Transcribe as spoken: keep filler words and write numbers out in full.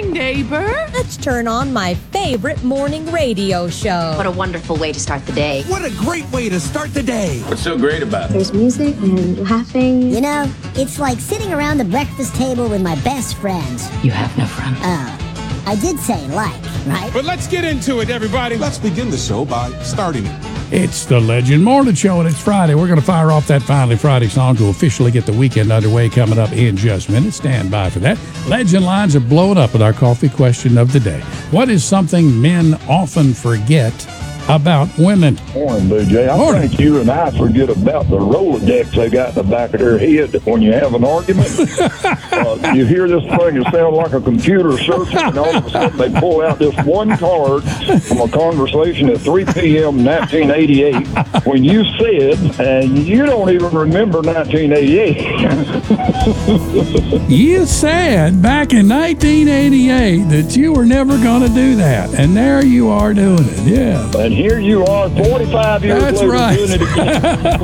morning, neighbor. Let's turn on my favorite morning radio show. What a wonderful way to start the day. What a great way to start the day. What's so great about it? There's music and laughing. You know, it's like sitting around the breakfast table with my best friends. You have no friends. Oh, I did say like, right? But let's get into it, everybody. Let's begin the show by starting it. It's the Legend Morning Show, and it's Friday. We're going to fire off that Finally Friday song to officially get the weekend underway coming up in just a minute. Stand by for that. Legend lines are blowing up with our coffee question of the day. What is something men often forget about women? Morning, B J. I Morning. think you and I forget about the Rolodex they got in the back of their head when you have an argument. uh, you hear this thing, it sounds like a computer searching, and all of a sudden they pull out this one card from a conversation at three p.m. nineteen eighty-eight when you said, and you don't even remember nineteen eighty-eight. You said back in nineteen eighty-eight that you were never going to do that, and there you are doing it. Yeah. And here you are, forty-five years That's later, right. doing it again.